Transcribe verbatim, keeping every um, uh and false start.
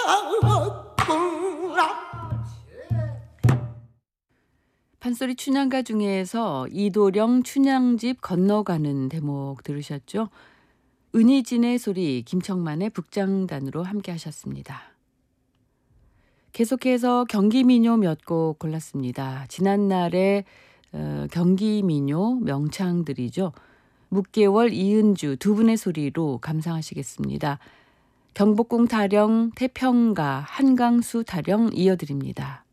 판소리 춘향가 중에서 이도령 춘향집 건너가는 대목 들으셨죠? 은희진의 소리, 김청만의 북장단으로 함께 하셨습니다. 계속해서 경기민요 몇 곡 골랐습니다. 지난날의 어, 경기민요 명창들이죠. 묵개월 이은주 두 분의 소리로 감상하시겠습니다. 경복궁 타령, 태평가, 한강수 타령 이어드립니다.